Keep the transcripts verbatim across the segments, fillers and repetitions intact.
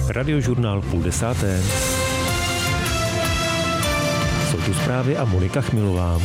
Radiožurnál půl desáté. Jsou tu zprávy a Monika Chmilová.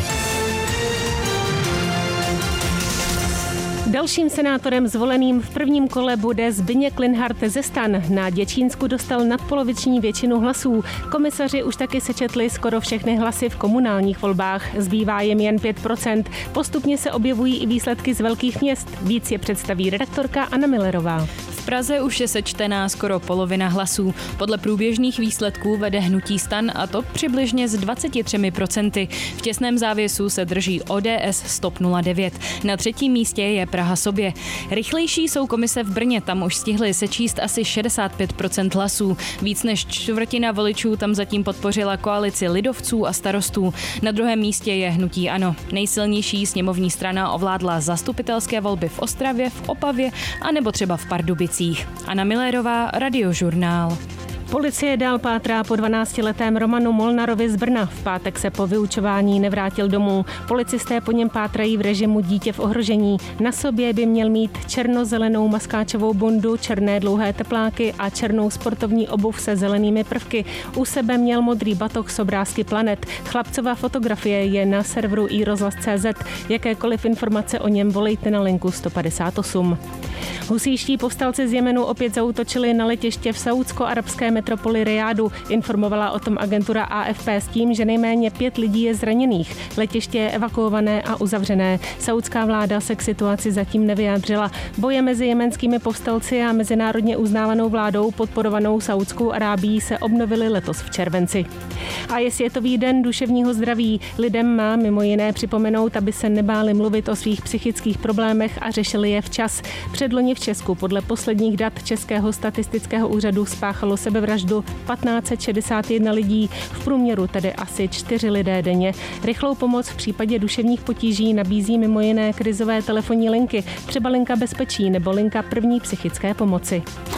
Dalším senátorem zvoleným v prvním kole bude Zbyněk Linhart ze STAN. Na Děčínsku dostal nadpoloviční většinu hlasů. Komisaři už taky sečetli skoro všechny hlasy v komunálních volbách. Zbývá jim jen pět procent. Postupně se objevují i výsledky z velkých měst. Víc je představí redaktorka Anna Millerová. V Praze už je sečtená skoro polovina hlasů. Podle průběžných výsledků vede hnutí STAN, a to přibližně z dvacet tři procent. V těsném závěsu se drží O D S s TOP nula devět. Na třetím místě je Praha sobě. Rychlejší jsou komise v Brně, tam už stihli sečíst asi šedesát pět procent hlasů. Víc než čtvrtina voličů tam zatím podpořila koalici lidovců a starostů. Na druhém místě je hnutí ANO. Nejsilnější sněmovní strana ovládla zastupitelské volby v Ostravě, v Opavě a nebo třeba v Pardubicích. Anna Millerová, Radiožurnál. Policie dál pátrá po dvanáctiletém Romanu Molnarovi z Brna. V pátek se po vyučování nevrátil domů. Policisté po něm pátrají v režimu dítě v ohrožení. Na sobě by měl mít černozelenou maskáčovou bundu, černé dlouhé tepláky a černou sportovní obuv se zelenými prvky. U sebe měl modrý batoh s obrázky planet. Chlapcova fotografie je na serveru i rozhlas tečka cé zet. Jakékoliv informace o něm volejte na linku sto padesát osm. Husíští povstalci z Jemenu opět zaútočili na letiště v saúdsko-arabské metropoli Rijádu. Informovala o tom agentura A F P s tím, že nejméně pět lidí je zraněných. Letiště je evakuované a uzavřené. Saúdská vláda se k situaci zatím nevyjádřila. Boje mezi jemenskými povstalci a mezinárodně uznávanou vládou podporovanou Saúdskou Arábií se obnovily letos v červenci. A je Světový den duševního zdraví. Lidem má mimo jiné připomenout, aby se nebáli mluvit o svých psychických problémech a řešili je včas. Předloni v Česku podle posledních dat Českého statistického úřadu spáchalo sebevraždu patnáct set šedesát jedna lidí, v průměru tedy asi čtyři lidé denně. Rychlou pomoc v případě duševních potíží nabízí mimo jiné krizové telefonní linky, třeba linka bezpečí nebo linka první psychické pomoci.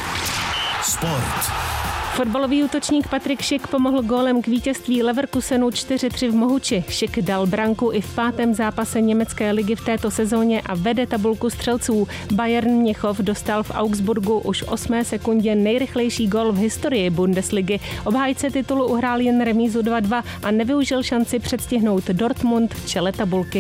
Sport. Fotbalový útočník Patrik Schick pomohl gólem k vítězství Leverkusenu čtyři tři v Mohuči. Schick dal branku i v pátém zápase německé ligy v této sezóně a vede tabulku střelců. Bayern Mnichov dostal v Augsburgu už v osmé sekundě nejrychlejší gól v historii Bundesligy. Obhájce titulu uhrál jen remízu dva dva a nevyužil šanci předstihnout Dortmund v čele tabulky.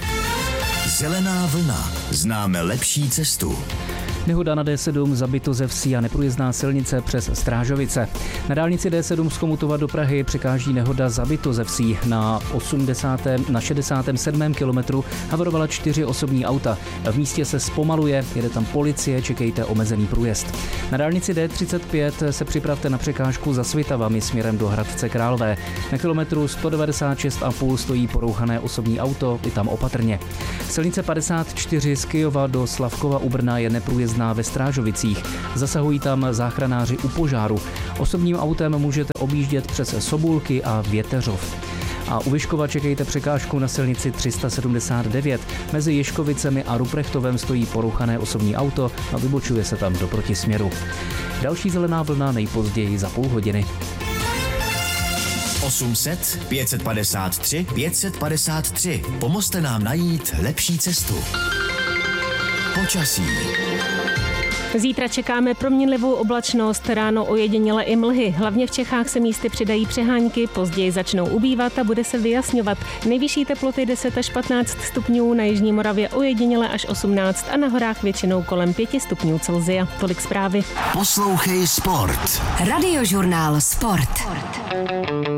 Zelená vlna. Známe lepší cestu. Nehoda na D sedm, zabito ze vsí a neprůjezdná silnice přes Strážovice. Na dálnici D sedm z Chomutova do Prahy překáží nehoda zabito ze vsí. Na, osmdesátém na šedesátém sedmém kilometru havarovala čtyři osobní auta. V místě se zpomaluje, jede tam policie, čekejte omezený průjezd. Na dálnici D třicet pět se připravte na překážku za Svitavami směrem do Hradce Králové. Na kilometru sto devadesát šest a půl stojí porouchané osobní auto, i tam opatrně. Silnice padesát čtyři z Kyjova do Slavkova u Brna je neprůjezdná ve Strážovicích. Zasahují tam záchranáři u požáru. Osobním autem můžete objíždět přes Sobůlky a Věteřov. A u Vyškova čekejte překážku na silnici tři sta sedmdesát devět. Mezi Ješkovicemi a Ruprechtovem stojí porouchané osobní auto a vybočuje se tam do protisměru. Další zelená vlna nejpozději za půl hodiny. osm set, pět set padesát tři, pět set padesát tři. Pomozte nám najít lepší cestu. Počasí. Zítra čekáme proměnlivou oblačnost, ráno ojediněle i mlhy. Hlavně v Čechách se místy přidají přehánky, později začnou ubývat a bude se vyjasňovat. Nejvyšší teploty deset až patnáct stupňů, na jižní Moravě ojediněle až osmnáct a na horách většinou kolem pět stupňů Celsia. Tolik zprávy. Poslouchej Sport. Radiožurnál Sport.